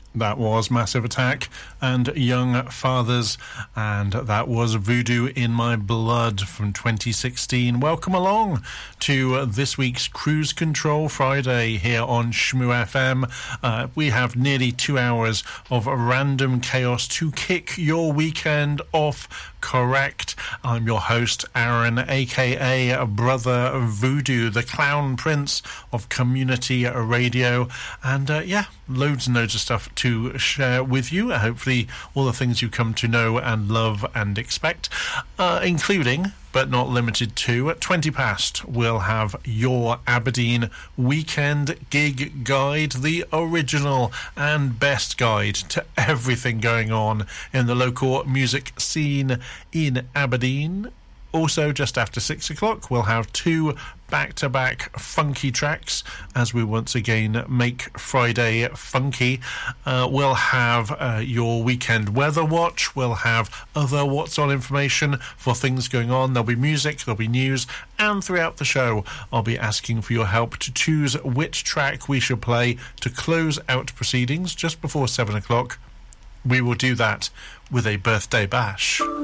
That was Massive Attack and Young Fathers, and that was Voodoo in My Blood from 2016. Welcome along to this week's Cruise Control Friday here on Shmoo FM. We have nearly 2 hours of random chaos to kick your weekend off correct. I'm your host, Aaron, aka Brother Voodoo, the clown prince of community radio, and loads and loads of stuff to share with you. Hopefully all the things you come to know and love and expect, including but not limited to, at 20 past we'll have your Aberdeen weekend gig guide, the original and best guide to everything going on in the local music scene in Aberdeen. Also, just after 6 o'clock, we'll have 2 back-to-back funky tracks as we once again make Friday funky. We'll have your weekend weather watch. We'll have other what's on information for things going on. There'll be music, there'll be news, and throughout the show, I'll be asking for your help to choose which track we should play to close out proceedings just before 7 o'clock. We will do that with a birthday bash.